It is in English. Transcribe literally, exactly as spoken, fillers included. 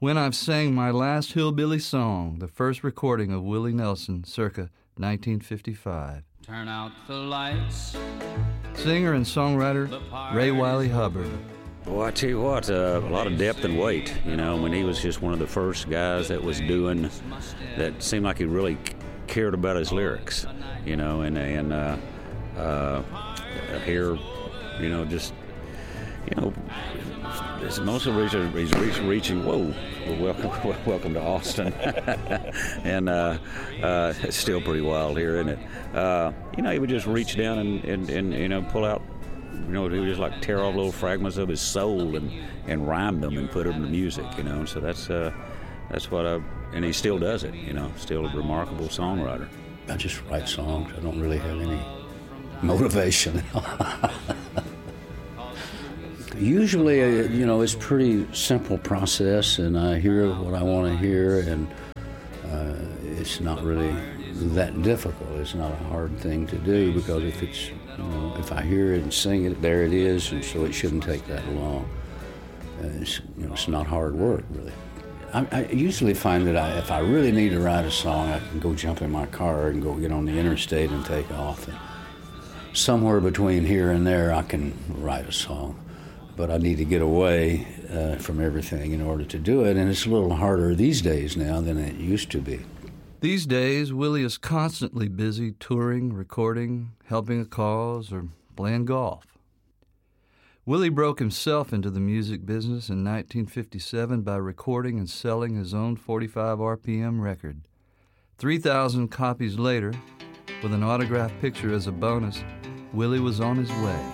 When I've Sang My Last Hillbilly Song, the first recording of Willie Nelson, circa nineteen fifty-five. Turn out the lights. Singer and songwriter Ray Wylie Hubbard. Well, I tell you what, uh, a lot of depth and weight. You know, when he was just one of the first guys that was doing, that seemed like he really cared about his lyrics. You know, and and uh, uh, here, you know, just you know, it's most of it he's reach, reaching. Whoa, well, welcome, welcome to Austin, and uh, uh, it's still pretty wild here, isn't it? Uh, you know, he would just reach down and, and, and you know pull out. You know, he would just like tear off little fragments of his soul and, and rhyme them and put them to music. You know, and so that's uh, that's what I and he still does it. You know, still a remarkable songwriter. I just write songs. I don't really have any motivation. Usually, uh, you know, it's a pretty simple process, and I hear what I want to hear, and uh, it's not really that difficult. It's not a hard thing to do, because if it's, you know, if I hear it and sing it, there it is, and so it shouldn't take that long. Uh, it's, you know, it's not hard work, really. I, I usually find that I, if I really need to write a song, I can go jump in my car and go get on the interstate and take off. And somewhere between here and there, I can write a song. But I need to get away uh, from everything in order to do it, and it's a little harder these days now than it used to be. These days, Willie is constantly busy touring, recording, helping a cause, or playing golf. Willie broke himself into the music business in nineteen fifty-seven by recording and selling his own forty-five R P M record. three thousand copies later, with an autographed picture as a bonus, Willie was on his way.